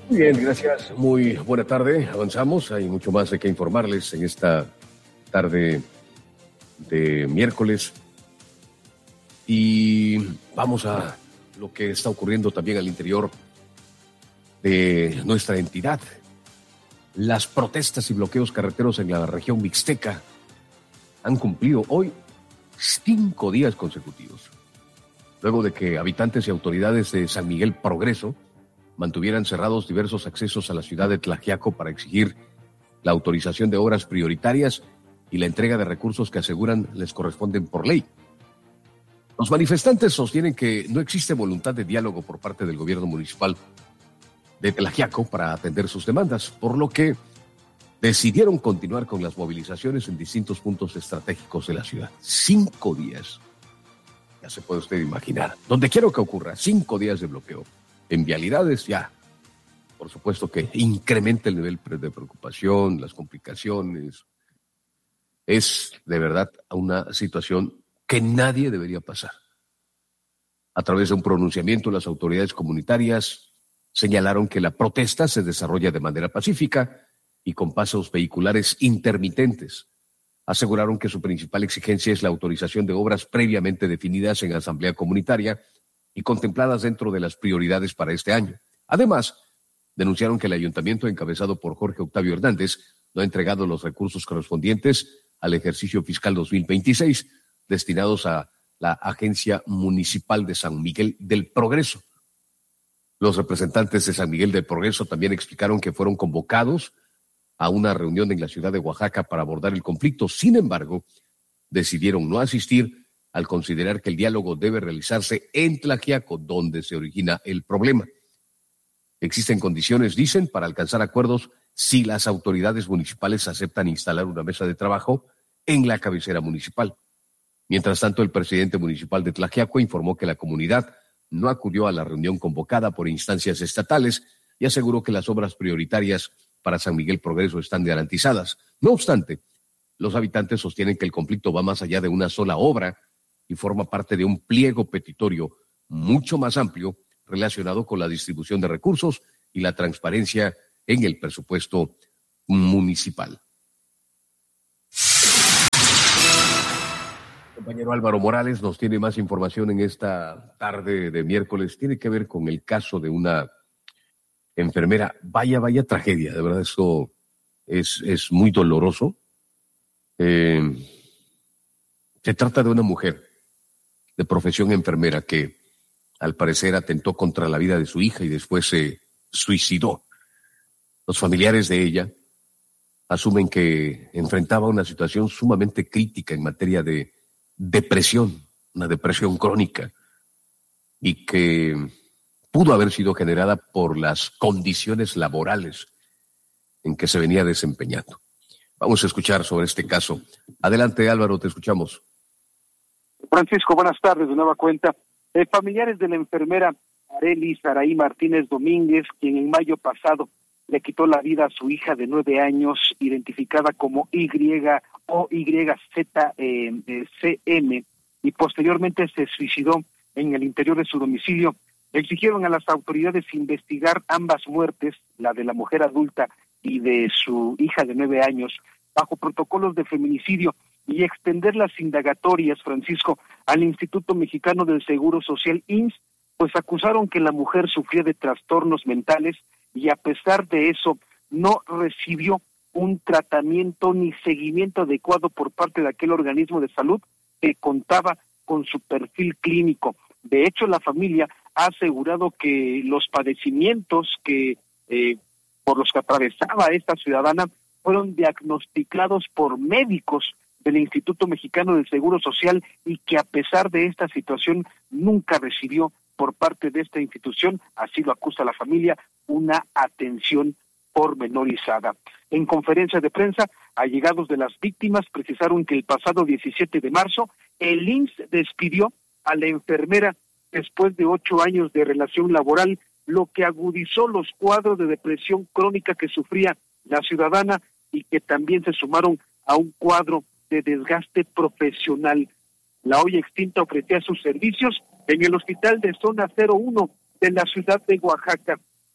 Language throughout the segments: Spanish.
Muy bien, gracias. Muy buena tarde. Avanzamos. Hay mucho más de que informarles en esta tarde de miércoles. Y vamos a lo que está ocurriendo también al interior de nuestra entidad. Las protestas y bloqueos carreteros en la región mixteca han cumplido hoy 5 días consecutivos. Luego de que habitantes y autoridades de San Miguel Progreso mantuvieran cerrados diversos accesos a la ciudad de Tlaxiaco para exigir la autorización de obras prioritarias y la entrega de recursos que aseguran les corresponden por ley. Los manifestantes sostienen que no existe voluntad de diálogo por parte del gobierno municipal de Tlaxiaco para atender sus demandas, por lo que decidieron continuar con las movilizaciones en distintos puntos estratégicos de la ciudad. 5 días. Ya se puede usted imaginar. Donde quiero que ocurra, 5 días de bloqueo. En vialidades ya, por supuesto que incrementa el nivel de preocupación, las complicaciones. Es de verdad una situación que nadie debería pasar. A través de un pronunciamiento, las autoridades comunitarias señalaron que la protesta se desarrolla de manera pacífica y con pasos vehiculares intermitentes. Aseguraron que su principal exigencia es la autorización de obras previamente definidas en asamblea comunitaria y contempladas dentro de las prioridades para este año. Además, denunciaron que el ayuntamiento encabezado por Jorge Octavio Hernández no ha entregado los recursos correspondientes al ejercicio fiscal 2026 destinados a la Agencia Municipal de San Miguel del Progreso. Los representantes de San Miguel del Progreso también explicaron que fueron convocados a una reunión en la ciudad de Oaxaca para abordar el conflicto. Sin embargo, decidieron no asistir al considerar que el diálogo debe realizarse en Tlaxiaco, donde se origina el problema. Existen condiciones, dicen, para alcanzar acuerdos si las autoridades municipales aceptan instalar una mesa de trabajo en la cabecera municipal. Mientras tanto, el presidente municipal de Tlaxiaco informó que la comunidad no acudió a la reunión convocada por instancias estatales y aseguró que las obras prioritarias para San Miguel Progreso están garantizadas. No obstante, los habitantes sostienen que el conflicto va más allá de una sola obra y forma parte de un pliego petitorio mucho más amplio relacionado con la distribución de recursos y la transparencia en el presupuesto municipal. El compañero Álvaro Morales nos tiene más información en esta tarde de miércoles. Tiene que ver con el caso de una enfermera. Vaya tragedia, de verdad, eso es muy doloroso. Se trata de una mujer de profesión enfermera que al parecer atentó contra la vida de su hija y después se suicidó. Los familiares de ella asumen que enfrentaba una situación sumamente crítica en materia de depresión, una depresión crónica, y que pudo haber sido generada por las condiciones laborales en que se venía desempeñando. Vamos a escuchar sobre este caso. Adelante, Álvaro, te escuchamos. Francisco, buenas tardes, de nueva cuenta. Familiares de la enfermera Arely Saraí Martínez Domínguez, quien en mayo pasado le quitó la vida a su hija de 9 años, identificada como YZCM, y posteriormente se suicidó en el interior de su domicilio, exigieron a las autoridades investigar ambas muertes, la de la mujer adulta y de su hija de 9 años, bajo protocolos de feminicidio, y extender las indagatorias, Francisco, al Instituto Mexicano del Seguro Social, IMSS, pues acusaron que la mujer sufría de trastornos mentales y a pesar de eso no recibió un tratamiento ni seguimiento adecuado por parte de aquel organismo de salud que contaba con su perfil clínico. De hecho, la familia ha asegurado que los padecimientos que por los que atravesaba esta ciudadana fueron diagnosticados por médicos del Instituto Mexicano del Seguro Social y que a pesar de esta situación nunca recibió por parte de esta institución, así lo acusa la familia, una atención pormenorizada. En conferencia de prensa, allegados de las víctimas precisaron que el pasado 17 de marzo, el IMSS despidió a la enfermera después de 8 años de relación laboral, lo que agudizó los cuadros de depresión crónica que sufría la ciudadana y que también se sumaron a un cuadro de desgaste profesional. La hoy extinta ofrecía sus servicios en el hospital de zona 01 de la ciudad de Oaxaca.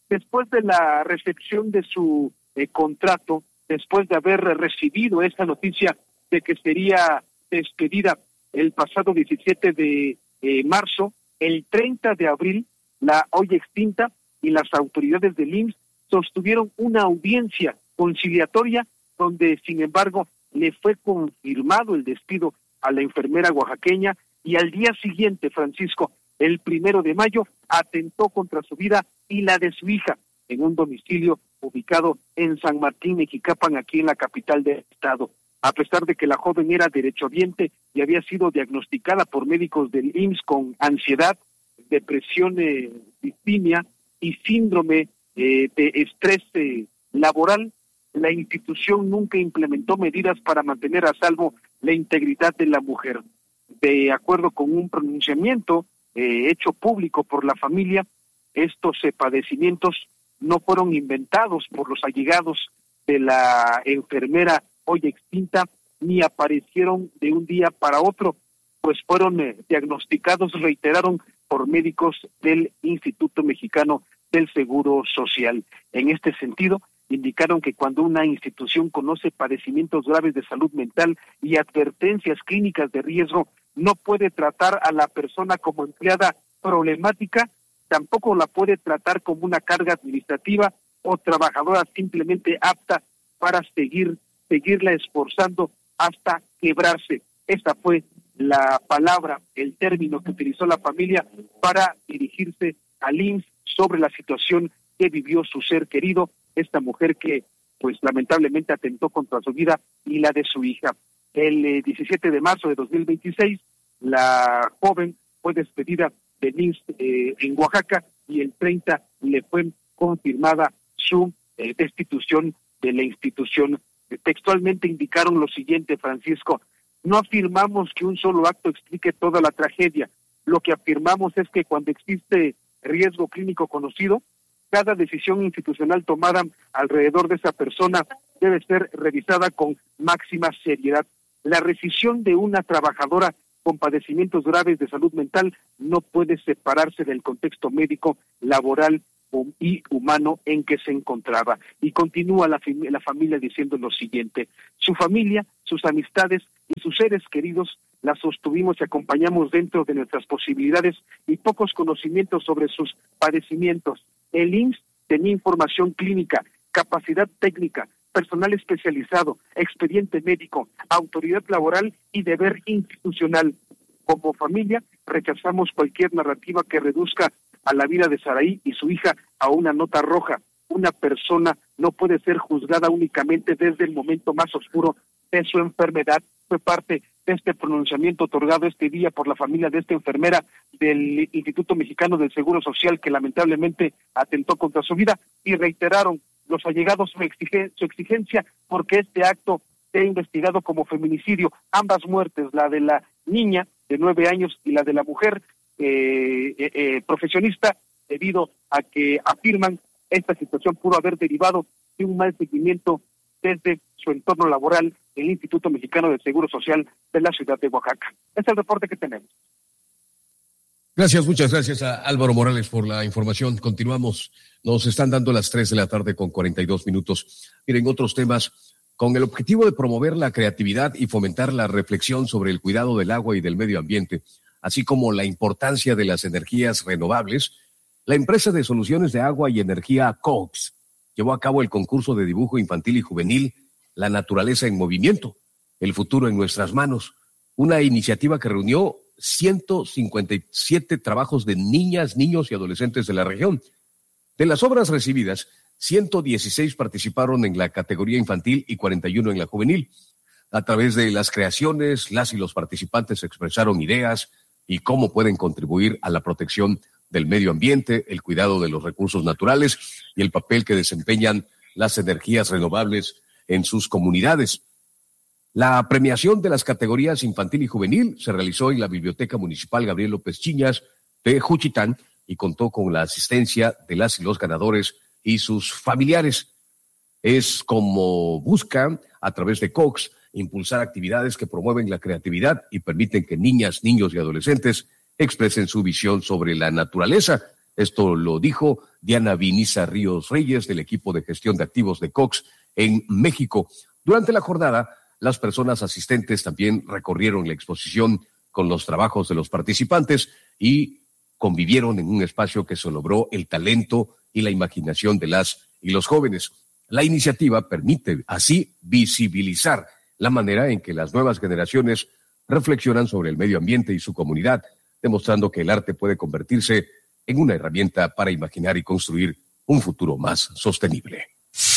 Después de la recepción de su contrato, después de haber recibido esta noticia de que sería despedida el pasado 17 de marzo, el 30 de abril, la hoy extinta y las autoridades del IMSS sostuvieron una audiencia conciliatoria donde, sin embargo, le fue confirmado el despido a la enfermera oaxaqueña y al día siguiente, Francisco, el 1 de mayo, atentó contra su vida y la de su hija en un domicilio ubicado en San Martín, Mexicapan, aquí en la capital del estado. A pesar de que la joven era derechohabiente y había sido diagnosticada por médicos del IMSS con ansiedad, depresión, distimia y síndrome de estrés laboral, la institución nunca implementó medidas para mantener a salvo la integridad de la mujer. De acuerdo con un pronunciamiento hecho público por la familia, estos padecimientos no fueron inventados por los allegados de la enfermera hoy extinta, ni aparecieron de un día para otro, pues fueron diagnosticados, reiteraron, por médicos del Instituto Mexicano del Seguro Social. En este sentido, indicaron que cuando una institución conoce padecimientos graves de salud mental y advertencias clínicas de riesgo, no puede tratar a la persona como empleada problemática, tampoco la puede tratar como una carga administrativa o trabajadora simplemente apta para seguirla esforzando hasta quebrarse. Esta fue la palabra, el término que utilizó la familia para dirigirse al IMSS sobre la situación que vivió su ser querido, esta mujer que pues lamentablemente atentó contra su vida y la de su hija. El 17 de marzo de 2026, la joven fue despedida del IMSS en Oaxaca y el 30 le fue confirmada su destitución de la institución. Textualmente indicaron lo siguiente, Francisco: no afirmamos que un solo acto explique toda la tragedia. Lo que afirmamos es que cuando existe riesgo clínico conocido, cada decisión institucional tomada alrededor de esa persona debe ser revisada con máxima seriedad. La rescisión de una trabajadora con padecimientos graves de salud mental no puede separarse del contexto médico, laboral y humano en que se encontraba. Y continúa la familia diciendo lo siguiente: su familia, sus amistades y sus seres queridos la sostuvimos y acompañamos dentro de nuestras posibilidades y pocos conocimientos sobre sus padecimientos. El IMSS tenía información clínica, capacidad técnica, personal especializado, expediente médico, autoridad laboral y deber institucional. Como familia, rechazamos cualquier narrativa que reduzca a la vida de Saraí y su hija a una nota roja. Una persona no puede ser juzgada únicamente desde el momento más oscuro de su enfermedad. Fue parte de este pronunciamiento otorgado este día por la familia de esta enfermera del Instituto Mexicano del Seguro Social, que lamentablemente atentó contra su vida, y reiteraron los allegados su exigencia porque este acto sea investigado como feminicidio. Ambas muertes, la de la niña de 9 años y la de la mujer profesionista, debido a que afirman esta situación pudo haber derivado de un mal seguimiento desde su entorno laboral, el Instituto Mexicano del Seguro Social de la ciudad de Oaxaca. Es el reporte que tenemos. Gracias, muchas gracias a Álvaro Morales por la información. Continuamos, nos están dando las 3 de la tarde con 42 minutos. Miren, otros temas. Con el objetivo de promover la creatividad y fomentar la reflexión sobre el cuidado del agua y del medio ambiente, así como la importancia de las energías renovables, la empresa de soluciones de agua y energía Cox llevó a cabo el concurso de dibujo infantil y juvenil La Naturaleza en Movimiento, el futuro en nuestras manos, una iniciativa que reunió 157 trabajos de niñas, niños y adolescentes de la región. De las obras recibidas, 116 participaron en la categoría infantil y 41 en la juvenil. A través de las creaciones, las y los participantes expresaron ideas y cómo pueden contribuir a la protección del medio ambiente, el cuidado de los recursos naturales y el papel que desempeñan las energías renovables en sus comunidades. La premiación de las categorías infantil y juvenil se realizó en la Biblioteca Municipal Gabriel López Chiñas de Juchitán y contó con la asistencia de las y los ganadores y sus familiares. Es como buscan, a través de Cox, impulsar actividades que promueven la creatividad y permiten que niñas, niños y adolescentes expresen su visión sobre la naturaleza. Esto lo dijo Diana Viniza Ríos Reyes del equipo de gestión de activos de Cox en México. Durante la jornada, las personas asistentes también recorrieron la exposición con los trabajos de los participantes y convivieron en un espacio que celebró el talento y la imaginación de las y los jóvenes. La iniciativa permite así visibilizar la manera en que las nuevas generaciones reflexionan sobre el medio ambiente y su comunidad, demostrando que el arte puede convertirse en una herramienta para imaginar y construir un futuro más sostenible.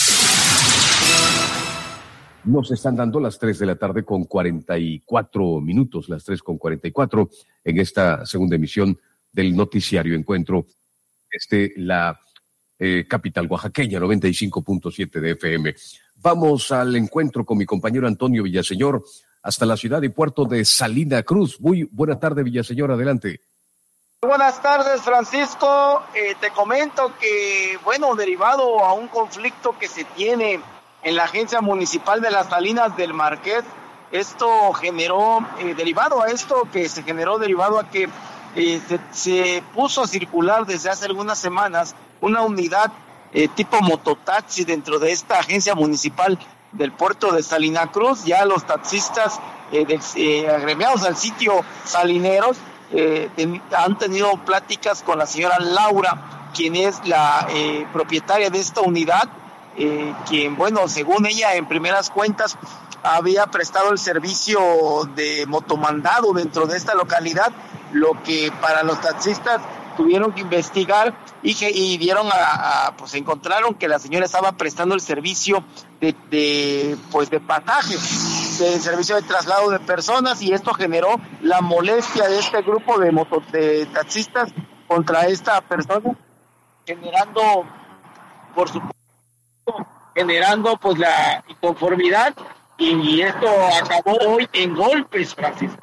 Nos están dando las 3 de la tarde con 44 minutos, las 3:44, en esta segunda emisión del noticiario Encuentro, la capital oaxaqueña, 95.7 de FM. Vamos al encuentro con mi compañero Antonio Villaseñor, hasta la ciudad y puerto de Salina Cruz. Muy buena tarde, Villaseñor, adelante. Buenas tardes, Francisco. Te comento que, derivado a un conflicto que se tiene en la Agencia Municipal de las Salinas del Marqués, esto generó, derivado a que se puso a circular desde hace algunas semanas una unidad tipo mototaxi dentro de esta Agencia Municipal del puerto de Salina Cruz. Ya los taxistas agremiados al sitio salineros han tenido pláticas con la señora Laura, quien es la propietaria de esta unidad, quien, según ella, en primeras cuentas, había prestado el servicio de motomandado dentro de esta localidad, lo que para los taxistas tuvieron que investigar y dieron encontraron que la señora estaba prestando el servicio de pasaje, de servicio de traslado de personas, y esto generó la molestia de este grupo de taxistas contra esta persona, generando la inconformidad, y esto acabó hoy en golpes, Francisco,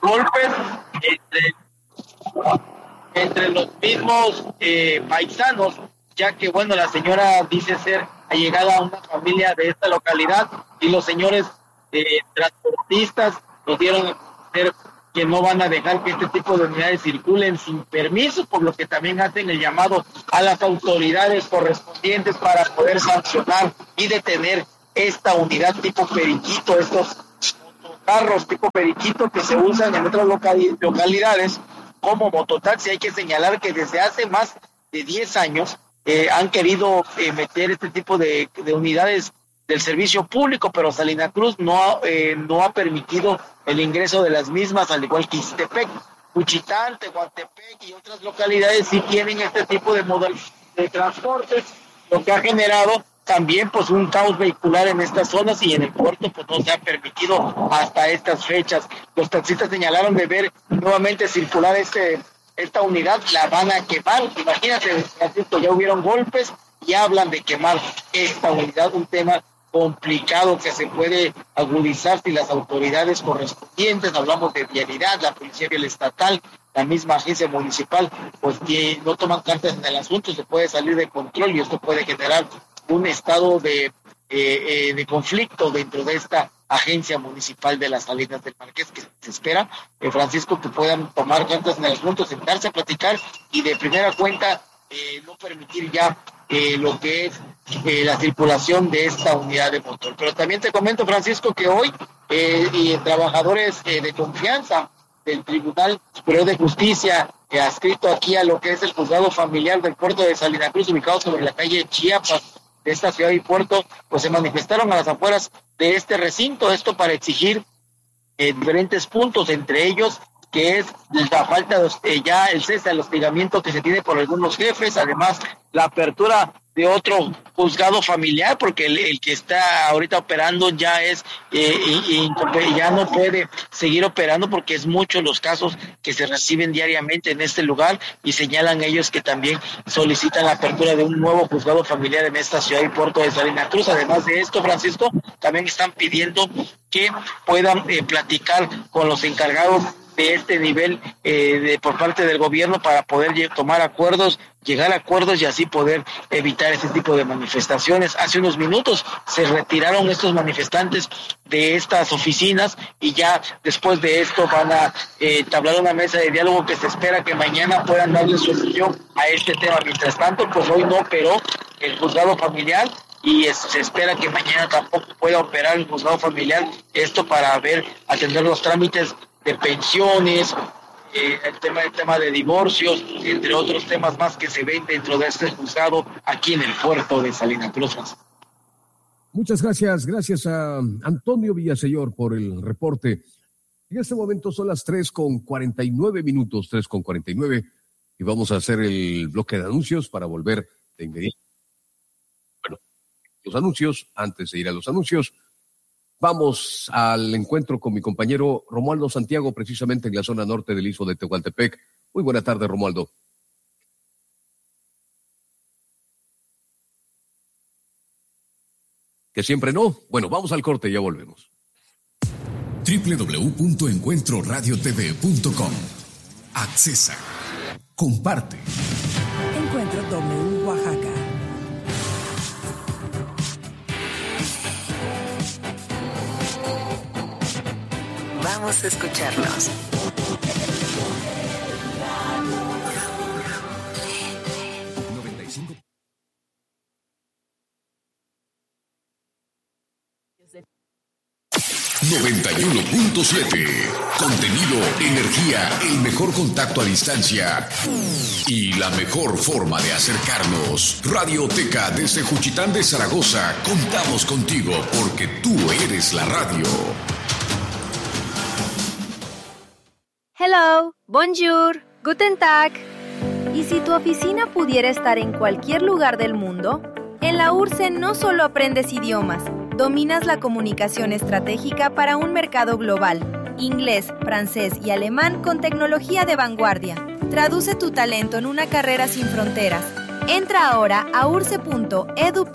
entre los mismos paisanos, ya que la señora dice ser allegada a una familia de esta localidad, y los señores transportistas nos dieron a entender que no van a dejar que este tipo de unidades circulen sin permiso, por lo que también hacen el llamado a las autoridades correspondientes para poder sancionar y detener esta unidad tipo periquito, estos carros tipo periquito que se usan en otras localidades como mototaxi. Hay que señalar que desde hace más de 10 años han querido meter este tipo de unidades del servicio público, pero Salina Cruz no ha permitido el ingreso de las mismas, al igual que Ixtepec, Juchitán, Tehuantepec y otras localidades sí tienen este tipo de modalidad de transportes, lo que ha generado también un caos vehicular en estas zonas, y en el puerto no se ha permitido hasta estas fechas. Los taxistas señalaron de ver nuevamente circular esta unidad, la van a quemar. Imagínate, ya hubieron golpes y hablan de quemar esta unidad, un tema complicado que se puede agudizar si las autoridades correspondientes, hablamos de vialidad, la Policía Vial Estatal, la misma agencia municipal, que no toman cartas en el asunto, se puede salir de control y esto puede generar un estado de conflicto dentro de esta agencia municipal de las Salinas del Marqués, que se espera, Francisco, que puedan tomar cartas en el asunto, sentarse a platicar y de primera cuenta no permitir ya lo que es la circulación de esta unidad de motor. Pero también te comento, Francisco, que hoy trabajadores de confianza del Tribunal Superior de Justicia, adscrito aquí a lo que es el juzgado familiar del puerto de Salina Cruz, ubicado sobre la calle Chiapas de esta ciudad y puerto, se manifestaron a las afueras de este recinto, esto para exigir diferentes puntos, entre ellos que es la falta de ya el cese al hostigamiento que se tiene por algunos jefes, además la apertura de otro juzgado familiar, porque el que está ahorita operando ya ya no puede seguir operando, porque es muchos los casos que se reciben diariamente en este lugar, y señalan ellos que también solicitan la apertura de un nuevo juzgado familiar en esta ciudad y puerto de Salina Cruz. Además de esto, Francisco, también están pidiendo que puedan platicar con los encargados de este nivel por parte del gobierno para poder tomar acuerdos, llegar a acuerdos y así poder evitar este tipo de manifestaciones. Hace unos minutos se retiraron estos manifestantes de estas oficinas y ya después de esto van a entablar una mesa de diálogo que se espera que mañana puedan darle solución a este tema. Mientras tanto, pues hoy no operó el juzgado familiar y se espera que mañana tampoco pueda operar el juzgado familiar, esto para atender los trámites de pensiones, el tema de divorcios, entre otros temas más que se ven dentro de este juzgado aquí en el puerto de Salina Cruz. Muchas gracias a Antonio Villaseñor por el reporte. En este momento son las 3:49 minutos, 3:49, y vamos a hacer el bloque de anuncios para volver de inmediato. Bueno, los anuncios, antes de ir a los anuncios, vamos al encuentro con mi compañero Romualdo Santiago, precisamente en la zona norte del istmo de Tehuantepec. Muy buena tarde, Romualdo. ¿Que siempre no? Bueno, vamos al corte y ya volvemos. www.encuentroradiotv.com. Accesa. Comparte. Encuentro W Oaxaca. Vamos a escucharnos. ...91.7... Contenido, energía, el mejor contacto a distancia y la mejor forma de acercarnos. Radioteca desde Juchitán de Zaragoza. Contamos contigo porque tú eres la radio. Hello, bonjour, guten Tag. ¿Y si tu oficina pudiera estar en cualquier lugar del mundo? En la URSSE no solo aprendes idiomas, dominas la comunicación estratégica para un mercado global, inglés, francés y alemán con tecnología de vanguardia. Traduce tu talento en una carrera sin fronteras. Entra ahora a urse.edu.mx.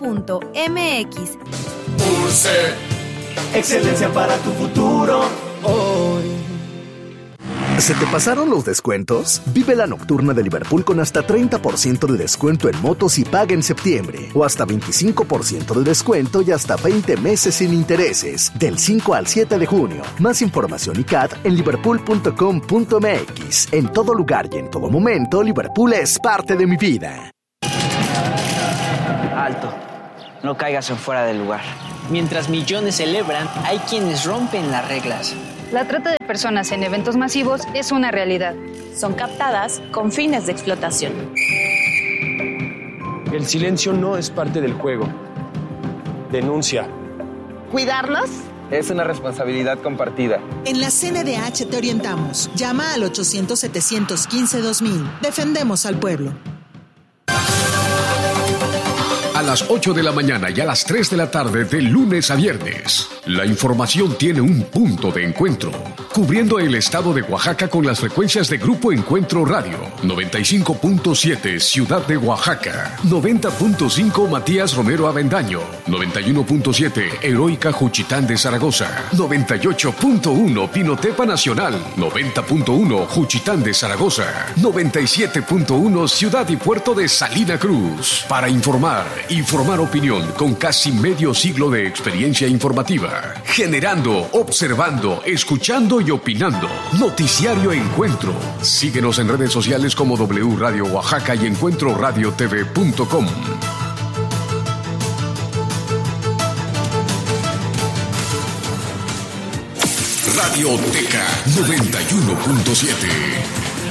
URSSE, excelencia para tu futuro hoy. ¿Se te pasaron los descuentos? Vive la nocturna de Liverpool con hasta 30% de descuento en motos y paga en septiembre. O hasta 25% de descuento y hasta 20 meses sin intereses. Del 5 al 7 de junio. Más información y CAT en liverpool.com.mx. En todo lugar y en todo momento, Liverpool es parte de mi vida. Alto. No caigas en fuera del lugar. Mientras millones celebran, hay quienes rompen las reglas. La trata de personas en eventos masivos es una realidad. Son captadas con fines de explotación. El silencio no es parte del juego. Denuncia. ¿Cuidarlos? Es una responsabilidad compartida. En la CNDH te orientamos. Llama al 800-715-2000. Defendemos al pueblo. A las 8 de la mañana y a las 3 de la tarde de lunes a viernes. La información tiene un punto de encuentro, cubriendo el estado de Oaxaca con las frecuencias de Grupo Encuentro Radio. 95.7 Ciudad de Oaxaca, 90.5 Matías Romero Avendaño, 91.7 Heroica Juchitán de Zaragoza, 98.1 Pinotepa Nacional, 90.1 Juchitán de Zaragoza, 97.1 Ciudad y Puerto de Salina Cruz. Para informar opinión con casi medio siglo de experiencia informativa. Generando, observando, escuchando y opinando. Noticiario Encuentro. Síguenos en redes sociales como W Radio Oaxaca y EncuentroRadioTV.com. Radioteca 91.7.